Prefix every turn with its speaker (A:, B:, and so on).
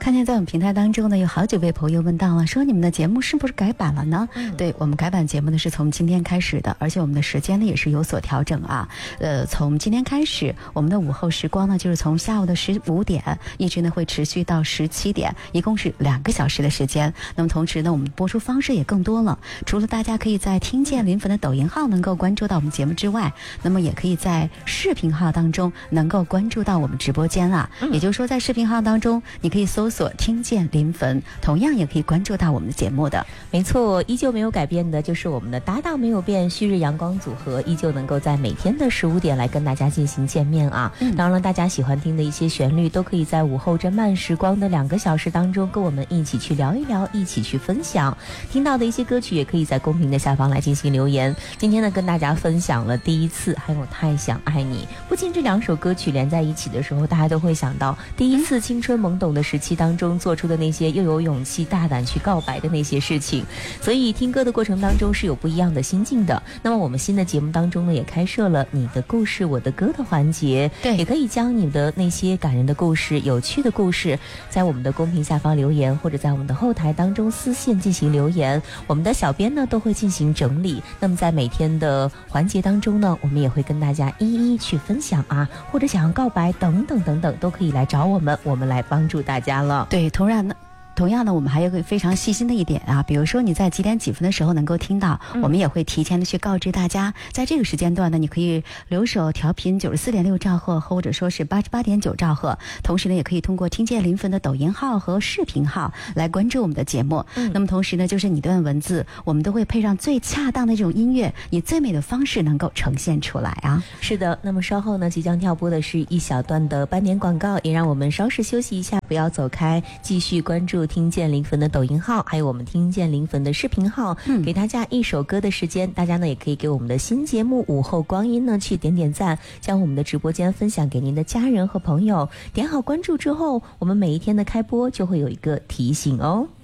A: 看见在我们平台当中呢，有好几位朋友问到了，说你们的节目是不是改版了呢？对，我们改版节目呢是从今天开始的，而且我们的时间呢也是有所调整啊。从今天开始，我们的午后时光呢就是从下午的15点一直呢会持续到17点，一共是2个小时的时间。那么同时呢，我们播出方式也更多了，除了大家可以在听见临汾的抖音号能够关注到我们节目之外，那么也可以在视频号当中能够关注到我们直播间啊。也就是说，在视频号当中，你可以搜索听见临汾，同样也可以关注到我们的节目的。
B: 没错，依旧没有改变的就是我们的搭档没有变，旭日阳光组合依旧能够在每天的15点来跟大家进行见面啊。当然了，大家喜欢听的一些旋律都可以在午后这慢时光的2个小时当中跟我们一起去聊一聊，一起去分享。听到的一些歌曲也可以在公屏的下方来进行留言。今天呢，跟大家分享了第一次还有太想爱你。不仅这2首歌曲连在一起的时候，大家都会想到第一次青春懵懂的时期当中做出的那些又有勇气大胆去告白的那些事情，所以听歌的过程当中是有不一样的心境的。那么我们新的节目当中呢，也开设了你的故事我的歌的环节，
A: 对，
B: 也可以将你的那些感人的故事有趣的故事在我们的公屏下方留言，或者在我们的后台当中私信进行留言，我们的小编呢都会进行整理。那么在每天的环节当中呢，我们也会跟大家一一去分享啊，或者想要告白等等等等，都可以来找我们，我们来帮助大家了。
A: 对，同样呢，我们还有个非常细心的一点啊，比如说你在几点几分的时候能够听到，我们也会提前的去告知大家，在这个时间段呢，你可以留守调频94.6兆赫，或者说是88.9兆赫，同时呢，也可以通过听见临汾的抖音号和视频号来关注我们的节目。那么同时呢，就是你段文字，我们都会配上最恰当的这种音乐，以最美的方式能够呈现出来啊。
B: 是的，那么稍后呢，即将跳播的是一小段的半点广告，也让我们稍事休息一下，不要走开，继续关注听见临汾的抖音号，还有我们听见临汾的视频号，给大家一首歌的时间。大家呢也可以给我们的新节目午后光阴呢去点点赞，将我们的直播间分享给您的家人和朋友。点好关注之后，我们每一天的开播就会有一个提醒哦。